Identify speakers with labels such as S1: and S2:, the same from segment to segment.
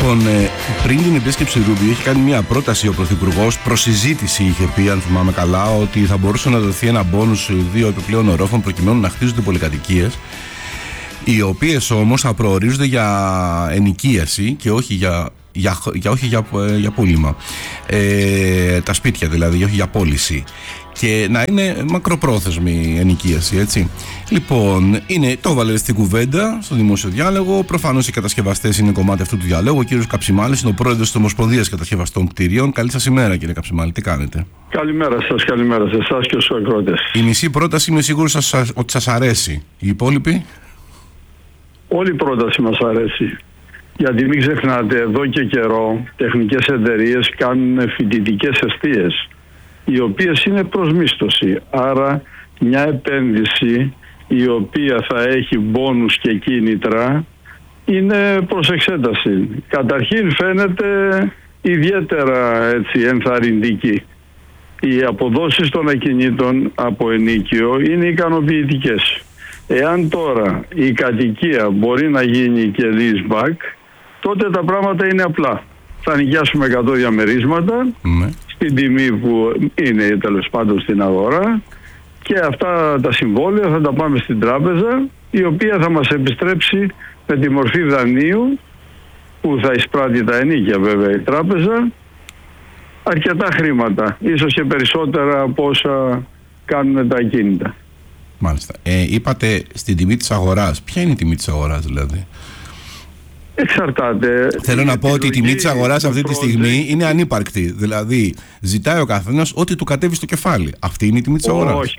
S1: Λοιπόν, πριν την επίσκεψη Ρούμπιο είχε κάνει μια πρόταση ο Πρωθυπουργός, προσυζήτηση είχε πει, αν θυμάμαι καλά, ότι θα μπορούσε να δοθεί ένα μπόνους 2 επιπλέον ορόφων προκειμένου να χτίζονται πολυκατοικίες, οι οποίες όμως θα προορίζονται για ενοικίαση και όχι για πούλημα. Τα σπίτια δηλαδή, όχι για πώληση. Και να είναι μακροπρόθεσμη ενοικίαση, έτσι. Λοιπόν, το έβαλε στην κουβέντα, στο δημόσιο διάλογο. Προφανώς οι κατασκευαστές είναι κομμάτι αυτού του διαλόγου. Ο κύριος Καψιμάλης είναι ο πρόεδρος της Ομοσπονδίας Κατασκευαστών Κτηρίων. Καλή σας ημέρα, κύριε Καψιμάλη, τι κάνετε?
S2: Καλημέρα σε εσάς και στους ακροατές.
S1: Η μισή πρόταση είμαι σίγουρος ότι σας αρέσει. Οι υπόλοιποι?
S2: Όλη η πρόταση μας αρέσει. Γιατί μην ξεχνάτε, εδώ και καιρό τεχνικές εταιρείες κάνουν φοιτητικές εστίες, οι οποίες είναι προς μίσθωση. Άρα μια επένδυση η οποία θα έχει μπόνους και κίνητρα είναι προς εξέταση. Καταρχήν φαίνεται ιδιαίτερα ενθαρρυντική. Οι αποδόσεις των ακινήτων από ενοίκιο είναι ικανοποιητικές. Εάν τώρα η κατοικία μπορεί να γίνει και leaseback, τότε τα πράγματα είναι απλά. Θα νοικιάσουμε 100 διαμερίσματα στην τιμή που είναι τέλος πάντων στην αγορά και αυτά τα συμβόλαια θα τα πάμε στην τράπεζα, η οποία θα μας επιστρέψει με τη μορφή δανείου που θα εισπράττει τα ενίκια βέβαια η τράπεζα αρκετά χρήματα, ίσως και περισσότερα από όσα κάνουν τα ακίνητα.
S1: Μάλιστα. Είπατε στην τιμή της αγοράς. Ποια είναι η τιμή της αγοράς δηλαδή?
S2: Εξαρτάται.
S1: Θέλω να πω ότι η τιμή της αγοράς αυτή τη στιγμή είναι ανύπαρκτη. Δηλαδή, ζητάει ο καθένας ό,τι του κατέβει στο κεφάλι. Αυτή είναι η τιμή της αγοράς.
S2: Όχι.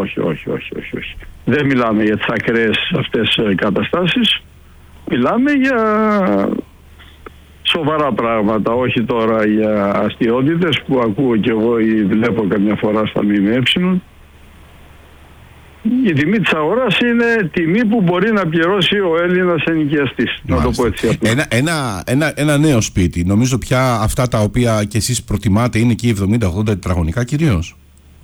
S2: Δεν μιλάμε για τις ακραίες αυτές καταστάσεις. Μιλάμε για σοβαρά πράγματα. Όχι τώρα για αστιότητες που ακούω κι εγώ ή βλέπω καμιά φορά στα ΜΜΕ. Η τιμή της αγοράς είναι τιμή που μπορεί να πληρώσει ο Έλληνας ενοικιαστής. Να το πω έτσι απλά.
S1: Ένα νέο σπίτι. Νομίζω πια αυτά τα οποία και εσείς προτιμάτε είναι εκεί 70-80 τετραγωνικά κυρίως.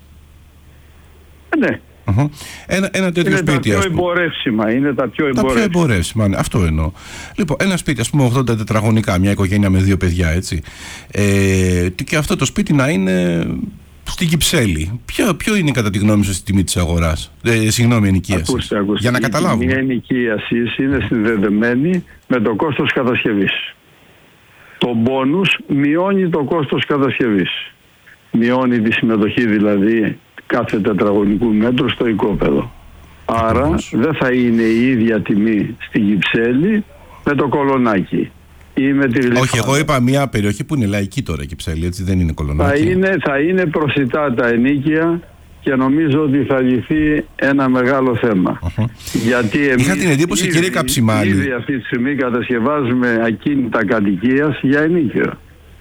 S2: Ναι.
S1: Ένα τέτοιο σπίτι.
S2: Είναι τα πιο εμπορεύσιμα.
S1: Ναι, αυτό εννοώ. Λοιπόν, ένα σπίτι, ας πούμε 80 τετραγωνικά, μια οικογένεια με 2 παιδιά, έτσι. Και αυτό το σπίτι να είναι στην Κυψέλη. Ποιο είναι κατά τη γνώμη σας η τιμή της αγοράς? Ενοικίασης.
S2: Ακούστε.
S1: Για να καταλάβουμε.
S2: Η τιμή ενοικίασης είναι συνδεδεμένη με το κόστος κατασκευής. Το μπόνους μειώνει το κόστος κατασκευής. Μειώνει τη συμμετοχή δηλαδή κάθε τετραγωνικού μέτρου στο οικόπεδο. Άρα δεν θα είναι η ίδια τιμή στην Κυψέλη με το Κολονάκι ή με τη Γλυφάδα.
S1: Όχι, εγώ είπα μια περιοχή που είναι λαϊκή τώρα η Κυψέλη, έτσι, δεν είναι Κολονάκι.
S2: Θα είναι προσιτά τα ενίκια και νομίζω ότι θα λυθεί ένα μεγάλο θέμα. Γιατί εμείς
S1: είχα την εντύπωση, κύριε Καψιμάλη,
S2: ήδη αυτή τη στιγμή κατασκευάζουμε ακίνητα κατοικίας για ενίκιο.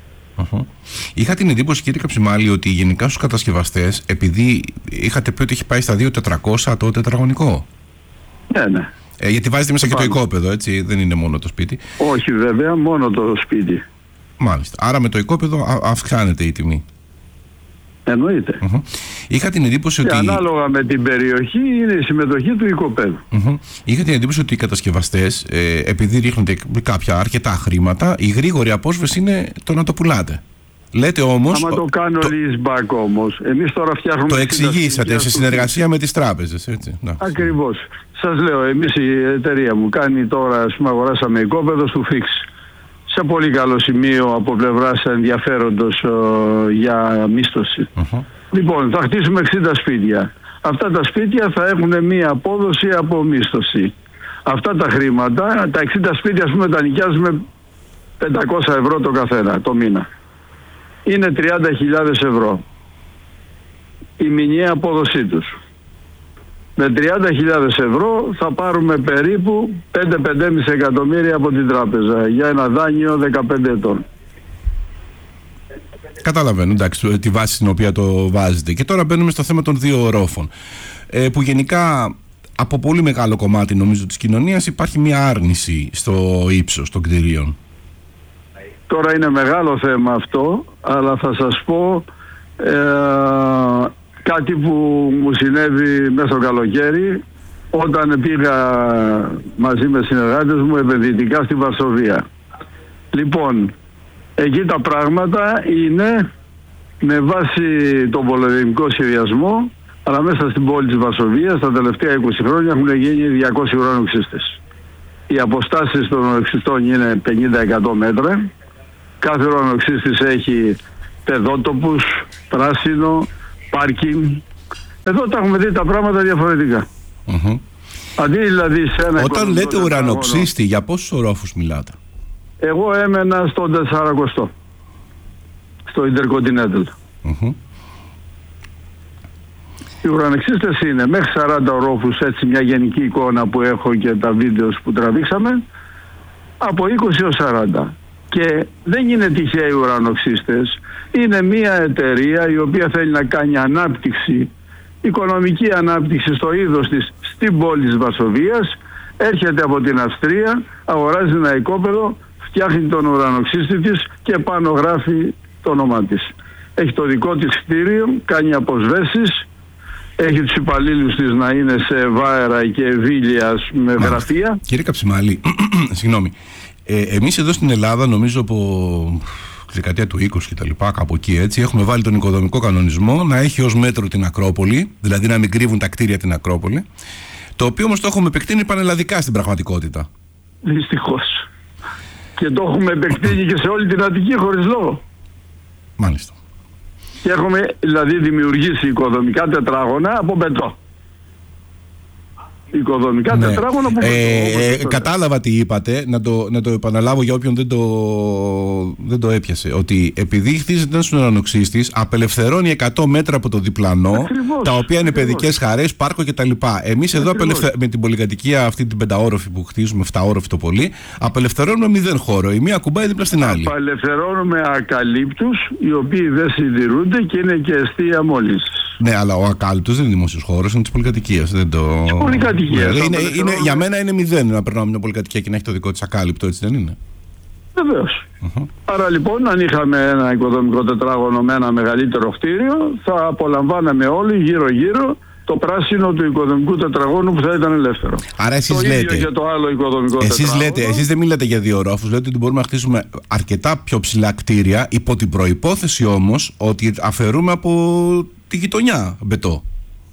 S1: Είχα την εντύπωση, κύριε Καψιμάλη, ότι γενικά στους κατασκευαστές, επειδή είχατε πει ότι έχει πάει στα 2.400 το τετραγωνικό.
S2: Ναι.
S1: Γιατί βάζετε μέσα και το οικόπεδο, έτσι, δεν είναι μόνο το σπίτι.
S2: Όχι βέβαια, μόνο το σπίτι.
S1: Μάλιστα. Άρα με το οικόπεδο αυξάνεται η τιμή.
S2: Εννοείται.
S1: Είχα την εντύπωση
S2: και
S1: ότι
S2: ανάλογα με την περιοχή είναι η συμμετοχή του οικοπαίδου.
S1: Είχα την εντύπωση ότι οι κατασκευαστές, επειδή ρίχνονται κάποια αρκετά χρήματα, η γρήγορη απόσβεση είναι το να το πουλάτε. Λέτε όμως.
S2: Άμα το κάνω leaseback όμως, εμείς τώρα φτιάχνουμε.
S1: Το εξηγήσατε σε συνεργασία με τις τράπεζες, έτσι.
S2: Ακριβώς. Σας λέω, εμείς η εταιρεία μου κάνει τώρα, ας πούμε, αγοράσαμε οικόπεδο του Fix. Σε πολύ καλό σημείο από πλευράς ενδιαφέροντος για μίσθωση. Λοιπόν, θα χτίσουμε 60 σπίτια. Αυτά τα σπίτια θα έχουν μία απόδοση από μίσθωση. Αυτά τα χρήματα, τα 60 σπίτια, ας πούμε, τα νοικιάζουμε 500 ευρώ το καθένα το μήνα. Είναι 30.000 ευρώ η μηνιαία απόδοσή τους. Με 30.000 ευρώ θα πάρουμε περίπου 5-5,5 εκατομμύρια από την τράπεζα για ένα δάνειο 15 ετών.
S1: Καταλαβαίνω, εντάξει, τη βάση στην οποία το βάζετε. Και τώρα μπαίνουμε στο θέμα των 2 ορόφων, που γενικά από πολύ μεγάλο κομμάτι νομίζω της κοινωνίας υπάρχει μια άρνηση στο ύψος των κτηρίων.
S2: Τώρα είναι μεγάλο θέμα αυτό, αλλά θα σας πω κάτι που μου συνέβη μέσα στο καλοκαίρι όταν πήγα μαζί με συνεργάτες μου επενδυτικά στη Βαρσοβία. Λοιπόν, εκεί τα πράγματα είναι με βάση τον πολεμικό σχεδιασμό, αλλά μέσα στην πόλη της Βαρσοβίας τα τελευταία 20 χρόνια έχουν γίνει 200 ουρανοξύστες. Οι αποστάσεις των ουρανοξυστών είναι 50-100 μέτρα. Κάθε ουρανοξύστης έχει παιδότοπους, πράσινο, πάρκινγκ. Εδώ τα έχουμε δει τα πράγματα διαφορετικά. Αντί δηλαδή σε ένα...
S1: Όταν λέτε ουρανοξύστη, για πόσους ορόφους μιλάτε?
S2: Εγώ έμενα στον 400, στο Intercontinental. Οι ουρανοξύστες είναι μέχρι 40 ορόφους, έτσι μια γενική εικόνα που έχω και τα βίντεο που τραβήξαμε, από 20 έως 40. Και δεν είναι τυχαίοι ουρανοξύστες, είναι μια εταιρεία η οποία θέλει να κάνει ανάπτυξη, οικονομική ανάπτυξη στο είδος της στην πόλη της Βαρσοβίας, έρχεται από την Αυστρία, αγοράζει ένα οικόπεδο, φτιάχνει τον ουρανοξύστη της και πάνω γράφει το όνομά της. Έχει το δικό της κτίριο, κάνει αποσβέσεις, έχει τους υπαλλήλους της να είναι σε βάερα και βίλια με γραφεία.
S1: Κύριε Καψιμάλη, συγγνώμη, εμείς εδώ στην Ελλάδα, νομίζω από τη δεκαετία του 20 και τα λοιπά, κάπου εκεί έτσι, έχουμε βάλει τον οικοδομικό κανονισμό να έχει ως μέτρο την Ακρόπολη, δηλαδή να μην κρύβουν τα κτίρια την Ακρόπολη, το οποίο όμως το έχουμε επεκτείνει πανελλαδικά στην πραγματικότητα.
S2: Δυστυχώς. Και το έχουμε επεκτείνει και σε όλη την Αττική χωρίς λόγο.
S1: Μάλιστα.
S2: Και έχουμε δηλαδή δημιουργήσει οικοδομικά τετράγωνα από μπετό. Οικοδομικά τετράγωνα από μπετό.
S1: Κατάλαβα τι είπατε, να το επαναλάβω για όποιον δεν το έπιασε. Ότι επειδή χτίζεται ένας ουρανοξύστης, απελευθερώνει 100 μέτρα από το διπλανό, ακριβώς, τα οποία είναι παιδικές χαρές, πάρκο κτλ. Εμείς εδώ με την πολυκατοικία αυτή την 5όροφη που χτίζουμε, 7όροφη το πολύ, απελευθερώνουμε 0 χώρο. Η μία κουμπάει δίπλα στην άλλη. Απελευθερώνουμε
S2: ακαλύπτους οι οποίοι δεν συντηρούνται και είναι και εστία μόλυνσης.
S1: Ναι, αλλά ο ακάλυπτος δεν είναι δημόσιος χώρος, είναι της πολυκατοικίας. Για μένα είναι 0 να περνάω μια πολυκατοικία και να έχει το δικό της ακάλυπτο, έτσι δεν είναι?
S2: Βεβαίως. Άρα λοιπόν, αν είχαμε ένα οικοδομικό τετράγωνο με ένα μεγαλύτερο κτίριο, θα απολαμβάναμε όλοι γύρω-γύρω το πράσινο του οικοδομικού τετραγώνου που θα ήταν ελεύθερο.
S1: Άρα εσείς
S2: το
S1: λέτε.
S2: Ίδιο για το άλλο οικοδομικό τετράγωνο.
S1: Εσείς δεν μιλάτε για 2 ορόφους, λέτε ότι μπορούμε να χτίσουμε αρκετά πιο ψηλά κτίρια, υπό την προϋπόθεση όμως ότι αφαιρούμε από τη γειτονιά μπετό.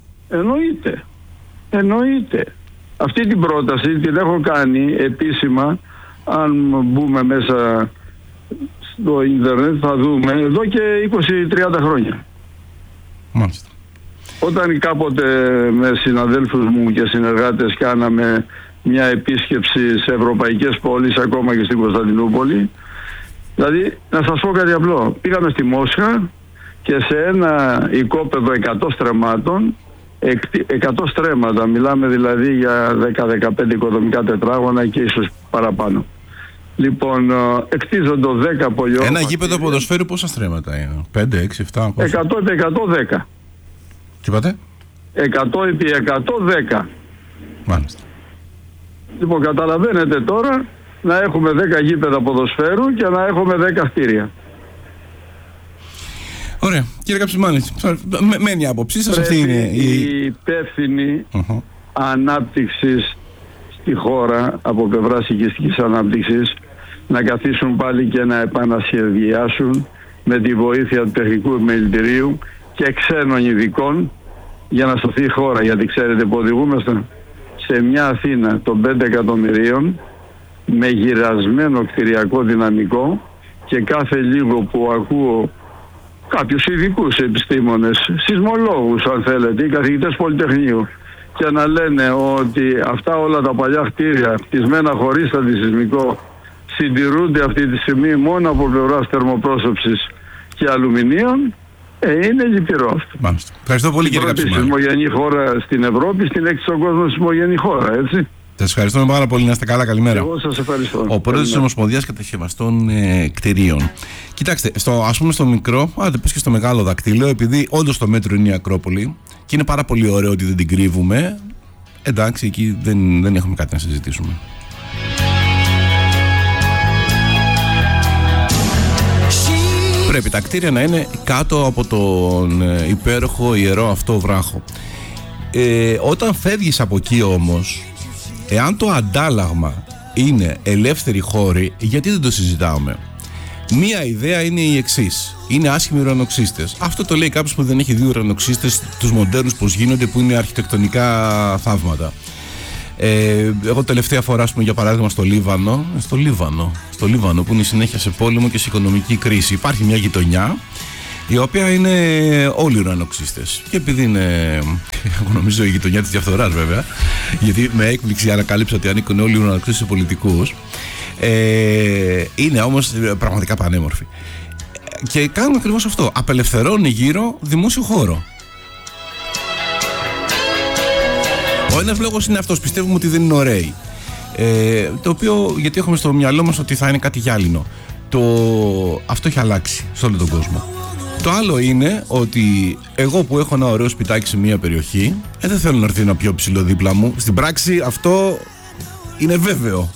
S2: Εννοείται. Αυτή την πρόταση την έχω κάνει επίσημα. Αν μπούμε μέσα στο ίντερνετ θα δούμε εδώ και 20-30 χρόνια.
S1: Μάλιστα.
S2: Όταν κάποτε με συναδέλφους μου και συνεργάτες κάναμε μια επίσκεψη σε ευρωπαϊκές πόλεις, ακόμα και στην Κωνσταντινούπολη, δηλαδή να σας πω κάτι απλό, πήγαμε στη Μόσχα και σε ένα οικόπεδο 100 στρεμμάτων, 100 στρέμματα, μιλάμε δηλαδή για 10-15 οικοδομικά τετράγωνα και ίσως παραπάνω. Λοιπόν, εκτίζονται 10 πολιόροφα.
S1: Ένα γήπεδο ποδοσφαίρου πόσα στρέμματα είναι? 5, 6, 7?
S2: 100 επί 110.
S1: Τι είπατε?
S2: 100 επί 110.
S1: Μάλιστα.
S2: Λοιπόν, καταλαβαίνετε τώρα να έχουμε 10 γήπεδα ποδοσφαίρου και να έχουμε 10 κτίρια.
S1: Ωραία. Κύριε Καψιμάλη, μένει η άποψή σας. Αυτή είναι
S2: η υπεύθυνη ανάπτυξης στη χώρα από πλευράς οικιστικής ανάπτυξης να καθίσουν πάλι και να επανασχεδιάσουν με τη βοήθεια του τεχνικού επιμελητηρίου και ξένων ειδικών για να σωθεί η χώρα. Γιατί ξέρετε που οδηγούμαστε σε μια Αθήνα των 5 εκατομμυρίων με γυρασμένο κτηριακό δυναμικό, και κάθε λίγο που ακούω κάποιους ειδικούς επιστήμονες, σεισμολόγους αν θέλετε, ή καθηγητές πολυτεχνείου, και να λένε ότι αυτά όλα τα παλιά κτίρια χτισμένα χωρίς αντισεισμικό συντηρούνται αυτή τη στιγμή μόνο από πλευράς θερμοπρόσωψης και αλουμινίων, είναι λυπηρό αυτό.
S1: Μάλιστα. Ευχαριστώ πολύ, κύριε Καψιμάλη.
S2: Στην σεισμογενή χώρα στην Ευρώπη, στην 6 στον κόσμο σεισμογενή χώρα, έτσι.
S1: Σας ευχαριστούμε πάρα πολύ. Να είστε καλά. Καλημέρα.
S2: Εγώ σας ευχαριστώ.
S1: Ο πρόεδρος της Ομοσπονδίας Κατασκευαστών Κτηρίων. Κοιτάξτε, ας πούμε στο μικρό, πες και στο μεγάλο δακτύλιο, επειδή όντως το μέτρο είναι η Ακρόπολη και είναι πάρα πολύ ωραίο ότι δεν την κρύβουμε, εντάξει, εκεί δεν έχουμε κάτι να συζητήσουμε. Πρέπει τα κτίρια να είναι κάτω από τον υπέροχο ιερό αυτό βράχο. Όταν φεύγεις από εκεί όμως, εάν το αντάλλαγμα είναι ελεύθεροι χώροι, γιατί δεν το συζητάμε? Μία ιδέα είναι η εξής: είναι άσχημοι ουρανοξύστες. Αυτό το λέει κάποιος που δεν έχει δει ουρανοξύστες, τους μοντέρνους πως γίνονται, που είναι αρχιτεκτονικά θαύματα. Εγώ τελευταία φορά, ας πούμε, για παράδειγμα στο Λίβανο που είναι συνέχεια σε πόλεμο και σε οικονομική κρίση, υπάρχει μια γειτονιά η οποία είναι όλοι ουρανοξύστες. Και επειδή είναι, εγώ νομίζω, η γειτονιά της διαφθοράς, βέβαια, γιατί με έκπληξη ανακάλυψα ότι ανήκουν όλοι οι ουρανοξύστες σε πολιτικούς, είναι όμως πραγματικά πανέμορφοι. Και κάνουν ακριβώς αυτό. Απελευθερώνουν γύρω δημόσιο χώρο. Ο ένας λόγος είναι αυτός. Πιστεύουμε ότι δεν είναι ωραίοι. Το οποίο, γιατί έχουμε στο μυαλό μας ότι θα είναι κάτι γυάλινο. Αυτό έχει αλλάξει σε όλο τον κόσμο. Το άλλο είναι ότι εγώ που έχω ένα ωραίο σπιτάκι σε μια περιοχή, δεν θέλω να έρθει ένα πιο ψηλό δίπλα μου. Στην πράξη αυτό είναι βέβαιο.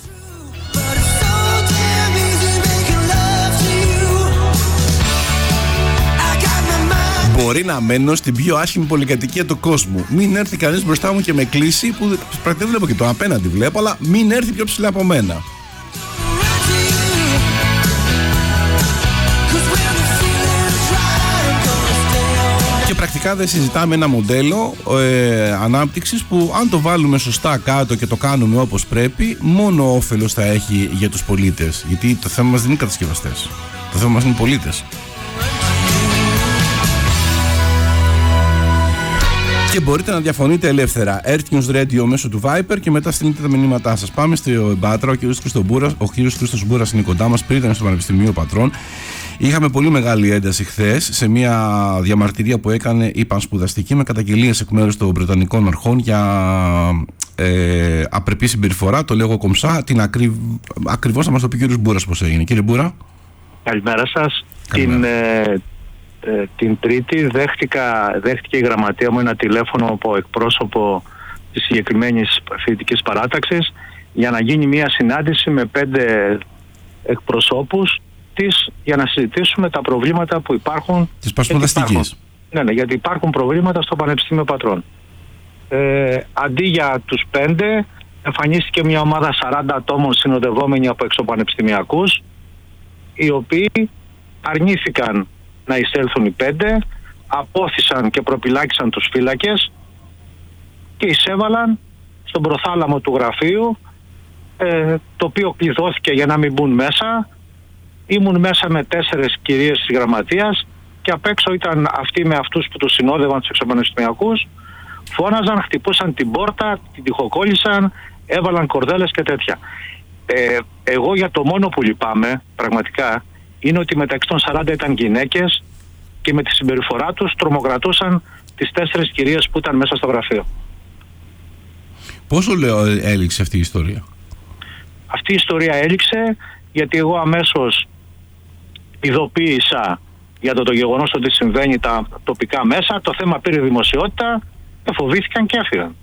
S1: Μπορεί να μένω στην πιο άσχημη πολυκατοικία του κόσμου. Μην έρθει κανείς μπροστά μου και με κλείσει, που δεν βλέπω και το απέναντι βλέπω, αλλά μην έρθει πιο ψηλά από μένα. Και πρακτικά δεν συζητάμε ένα μοντέλο ανάπτυξης που, αν το βάλουμε σωστά κάτω και το κάνουμε όπως πρέπει, μόνο όφελος θα έχει για τους πολίτες. Γιατί το θέμα μας δεν είναι κατασκευαστές. Το θέμα μας είναι οι πολίτες. Και μπορείτε να διαφωνείτε ελεύθερα. Earth News Radio μέσω του Viper και μετά στείλετε τα μηνύματά σας. Πάμε στο Εμπάτρα. Ο κύριος Χρήστος Μπούρας είναι κοντά μας. Πριν ήταν στο Πανεπιστημίο Πατρών. Είχαμε πολύ μεγάλη ένταση χθες σε μια διαμαρτυρία που έκανε, είπαν, σπουδαστική, με καταγγελίες εκ μέρους των Βρετανικών αρχών για απρεπή συμπεριφορά. Το λέγω κομψά. Ακριβώς θα μας το πει ο κύριος Μπούρας πώς έγινε. Κύριε Μπούρα.
S3: Καλημέρα σας. Την Τρίτη δέχτηκε η γραμματεία μου ένα τηλέφωνο από εκπρόσωπο της συγκεκριμένης φοιτητικής παράταξης για να γίνει μια συνάντηση με 5 εκπροσώπους της για να συζητήσουμε τα προβλήματα που υπάρχουν.
S1: Της πασπουδαστικής.
S3: Ναι, γιατί υπάρχουν προβλήματα στο Πανεπιστήμιο Πατρών. Αντί για τους 5 εμφανίστηκε μια ομάδα 40 ατόμων συνοδευόμενοι από εξωπανεπιστημιακούς, οι οποίοι αρνήθηκαν να εισέλθουν οι 5, απόθυσαν και προπυλάκησαν τους φύλακες και εισέβαλαν στον προθάλαμο του γραφείου, το οποίο κλειδώθηκε για να μην μπουν μέσα. Ήμουν μέσα με 4 κυρίες της γραμματείας και απ' έξω ήταν αυτοί με αυτούς που τους συνόδευαν, τους εξωπανεπιστημιακούς. Φώναζαν, χτυπούσαν την πόρτα, την τοιχοκόλλησαν, έβαλαν κορδέλες και τέτοια. Εγώ για το μόνο που λυπάμαι πραγματικά είναι ότι μεταξύ των 40 ήταν γυναίκες και με τη συμπεριφορά τους τρομοκρατούσαν τις 4 κυρίες που ήταν μέσα στο γραφείο.
S1: Πόσο έληξε αυτή η ιστορία?
S3: Αυτή η ιστορία έληξε γιατί εγώ αμέσως ειδοποίησα για το γεγονός ότι συμβαίνει τα τοπικά μέσα. Το θέμα πήρε δημοσιότητα και φοβήθηκαν και έφυγαν.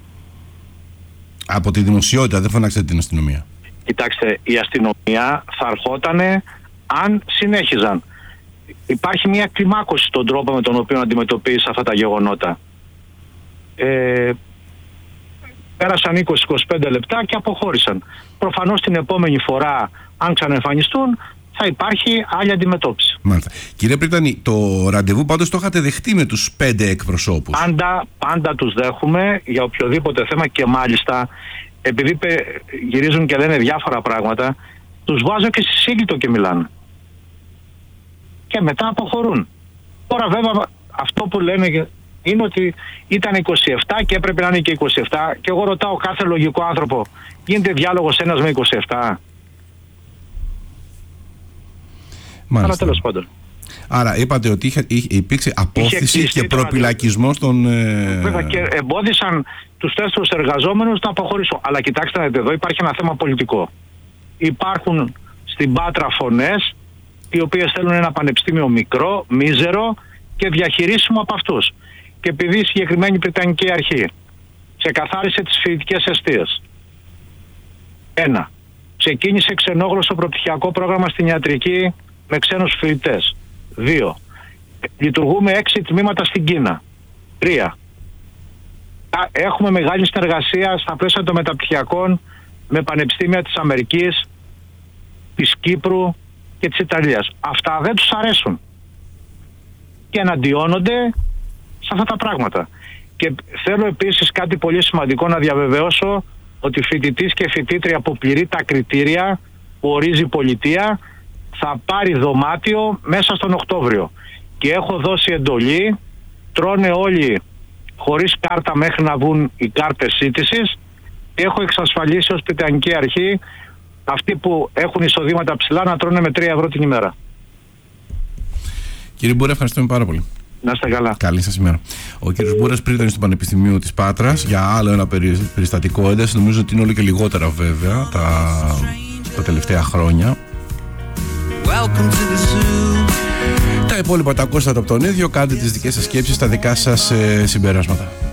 S1: Από τη δημοσιότητα δεν φωνάξατε την αστυνομία?
S3: Κοιτάξτε, η αστυνομία θα αρχότανε αν συνέχιζαν. Υπάρχει μια κλιμάκωση στον τρόπο με τον οποίο αντιμετωπίζει αυτά τα γεγονότα. Πέρασαν 20-25 λεπτά και αποχώρησαν. Προφανώς την επόμενη φορά, αν ξαναεμφανιστούν, θα υπάρχει άλλη αντιμετώπιση.
S1: Μάλιστα. Κύριε Πρίτανη, το ραντεβού πάντως το είχατε δεχτεί με τους 5 εκπροσώπους?
S3: Πάντα τους δέχουμε για οποιοδήποτε θέμα και μάλιστα επειδή γυρίζουν και λένε διάφορα πράγματα, τους βάζω και στη σύγκριτο και μιλάνε. Και μετά αποχωρούν. Τώρα βέβαια αυτό που λένε είναι ότι ήταν 27 και έπρεπε να είναι και 27 και εγώ ρωτάω κάθε λογικό άνθρωπο, γίνεται διάλογος ένας με 27?
S1: Μάλιστα.
S3: Αλλά τέλος πάντων.
S1: Άρα είπατε ότι υπήρξε απόθυση και προπυλακισμός των...
S3: Βέβαια και εμπόδισαν τους 4 εργαζόμενους να αποχωρήσουν. Αλλά κοιτάξτε εδώ υπάρχει ένα θέμα πολιτικό. Υπάρχουν στην Πάτρα φωνές οι οποίες θέλουν ένα πανεπιστήμιο μικρό, μίζερο και διαχειρίσιμο από αυτούς. Και επειδή η συγκεκριμένη Βρετανική αρχή ξεκαθάρισε τις φοιτητικές εστίες. 1. Ξεκίνησε ξενόγλωσσο προπτυχιακό πρόγραμμα στην ιατρική με ξένους φοιτητές. 2. Λειτουργούμε 6 τμήματα στην Κίνα. 3. Έχουμε μεγάλη συνεργασία στα πλαίσια των μεταπτυχιακών με πανεπιστήμια της Αμερικής, της Κύπρου και της Ιταλίας. Αυτά δεν τους αρέσουν και εναντιώνονται σε αυτά τα πράγματα. Και θέλω επίσης κάτι πολύ σημαντικό να διαβεβαιώσω, ότι φοιτητής και φοιτήτρια που πληρεί τα κριτήρια που ορίζει η πολιτεία θα πάρει δωμάτιο μέσα στον Οκτώβριο. Και έχω δώσει εντολή, τρώνε όλοι χωρίς κάρτα μέχρι να βγουν οι κάρτες σύντησης, και έχω εξασφαλίσει ως Πιτεανική Αρχή αυτοί που έχουν εισοδήματα ψηλά να τρώνε με 3 ευρώ την ημέρα.
S1: Κύριε Μπούρα, ευχαριστούμε πάρα πολύ.
S3: Να είστε καλά.
S1: Καλή σας ημέρα. Ο κύριος Μπούρας πρίτανης του Πανεπιστημίου της Πάτρας για άλλο ένα περιστατικό ένταση. Νομίζω ότι είναι όλο και λιγότερα βέβαια τα τελευταία χρόνια. Τα υπόλοιπα τα ακούσατε από τον ίδιο. Κάντε τις δικές σας σκέψεις, τα δικά σας συμπεράσματα.